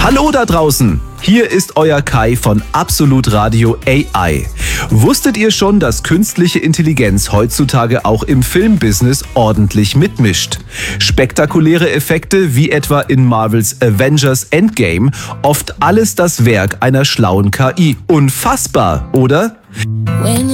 Hallo da draußen! Hier ist euer Kai von Absolut Radio AI. Wusstet ihr schon, dass künstliche Intelligenz heutzutage auch im Filmbusiness ordentlich mitmischt? Spektakuläre Effekte wie etwa in Marvels Avengers Endgame, oft alles das Werk einer schlauen KI. Unfassbar, oder?